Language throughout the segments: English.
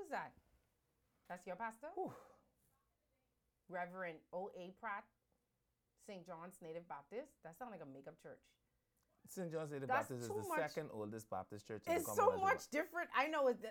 Who's that? That's your pastor? Whew. Reverend O.A. Pratt, St. John's Native Baptist. That sounds like a makeup church. St. John's Native That's Baptist is too the much. second oldest Baptist church in the It's so Commonwealth. much different. I know it.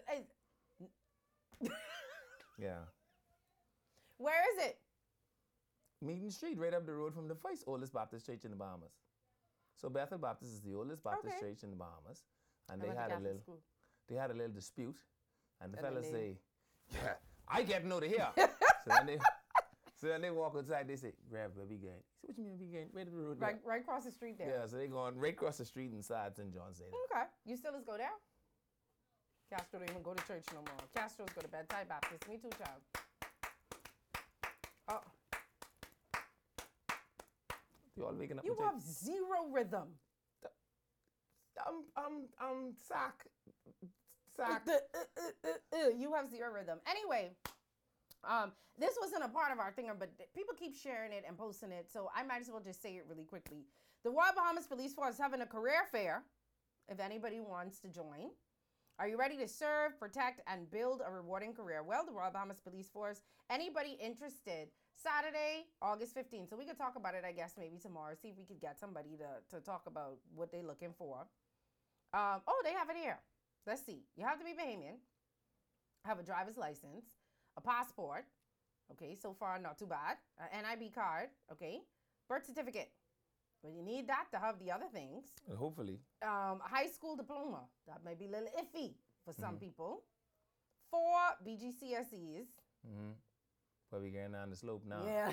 Yeah. Where is it? Meeting Street, right up the road from the first oldest Baptist church in the Bahamas. So Bethel Baptist is the oldest Baptist Okay. church in the Bahamas, and I they went to had a Catholic little, school. they had a little dispute, and the And then fellas they- say, "Yeah, I get no to here." So then they walk outside. They say, "Rev, where we going?" He said, "What you mean we going? Right up the road." there." Right across the street there. Yeah, so they going right across the street inside St. John's Native. Okay. You still go there? Castro don't even go to church no more. Castro's go to bedside Baptist. Me too, child. Oh, You all waking up. you with your- have zero rhythm. Sack. You have zero rhythm. Anyway, this wasn't a part of our thing, but people keep sharing it and posting it, so I might as well just say it really quickly. The Royal Bahamas Police Force is having a career fair, if anybody wants to join. Are you ready to serve, protect, and build a rewarding career? Well, the Royal Bahamas Police Force, anybody interested, Saturday, August 15th. So we could talk about it, I guess, maybe tomorrow. See if we could get somebody to talk about what they're looking for. They have it here. Let's see. You have to be Bahamian, have a driver's license, a passport. Okay, so far not too bad. An NIB card. Okay, birth certificate. But you need that to have the other things. Hopefully. High school diploma. That might be a little iffy for some people. 4 BGCSEs. Mm-hmm. Probably going down the slope now. Yeah.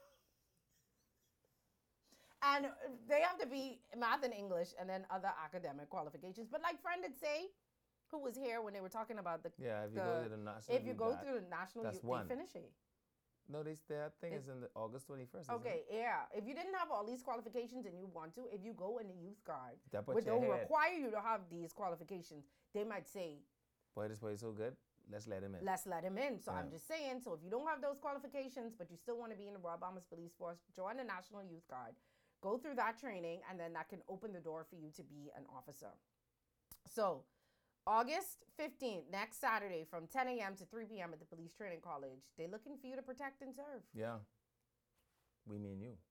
And they have to be math and English and then other academic qualifications. But like friend did say, who was here when they were talking about the Yeah, if you go to the national. if you go through the national, that's they one. finish it. No, that thing is in the August 21st. isn't Okay, it? yeah. If you didn't have all these qualifications and you want to, if you go in the youth guard, That put which your don't head. require you to have these qualifications, they might say, Boy, this boy is so good. Let's let him in. let's let him in. So I'm Yeah. just saying, so if you don't have those qualifications, but you still want to be in the Royal Bahamas Police Force, join the National Youth Guard. Go through that training, and then that can open the door for you to be an officer. So August 15th, next Saturday, from 10 a.m. to 3 p.m. at the Police Training College. They're looking for you to protect and serve. Yeah. We mean you.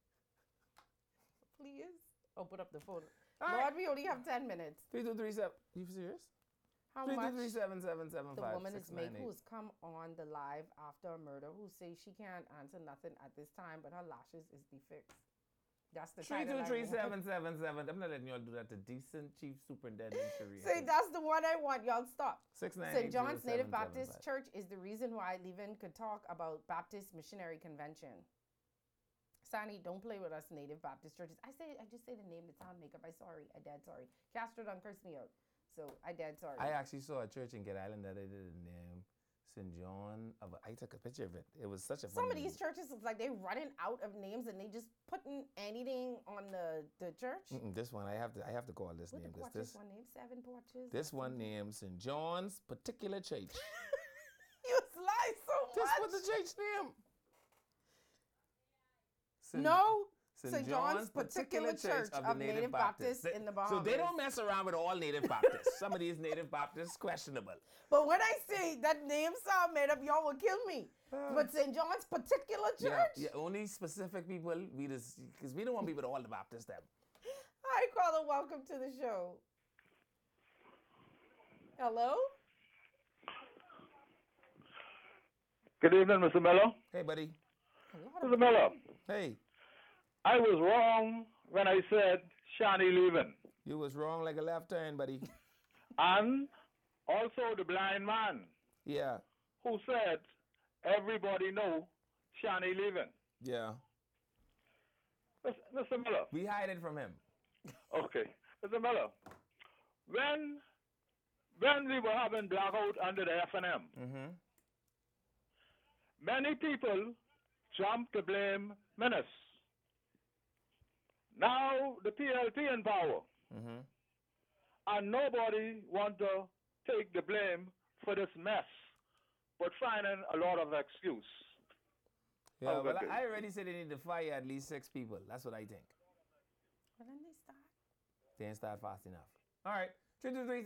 Please. Open up the phone. All Lord, right. we only have 10 minutes. 3237. You serious? How much? 3237 The woman is make who's come on the live after a murder who says she can't answer nothing at this time, but her lashes is defixed. That's the title. 323777. I'm not letting y'all do that to decent Chief Superintendent Sharia. Say that's the one I want. Y'all stop. 698 St. John's Native Baptist Church is the reason why Levin could talk about Baptist Missionary Convention. Sani, don't play with us Native Baptist churches. I just say the name, the town makeup. I sorry. I dead sorry. Castro done cursed me out. So I dead sorry. I actually saw a church in Get Island that they did a name. St. John. I took a picture of it. It was such a Some funny of these name. churches look like they're running out of names and they just putting anything on the church. This one, I have to call this What name. the Because porches this one name? 7 porches. this one named St. John's Particular Church. You lie so This much. was the church name. No. St. John's Particular Church of the Native Baptists in the Bahamas. So they don't mess around with all Native Baptists. Some of these Native Baptists questionable. But when I say that name sound made up, y'all will kill me. But St. John's Particular Church? Yeah, only specific people. Because we don't want people to all the Baptists them. Hi, caller. Welcome to the show. Hello? Good evening, Mr. Miller. Hey, buddy. Mr. Miller, Hey, I was wrong when I said Shani leaving. you was wrong like a left turn, buddy. And also the blind man Yeah, who said everybody know Shani leaving. yeah. Mr. Miller, We hide it from him. okay. Mr. Miller, when we were having blackout under the FNM, Mm-hmm. many people jumped to blame Menace. Now the PLP in power, Mm-hmm. and nobody want to take the blame for this mess, but finding a lot of excuse. Yeah, Oh, well, okay. I already said they need to fire at least 6 people. That's what I think. Well, then they start. They didn't start fast enough. All right. 323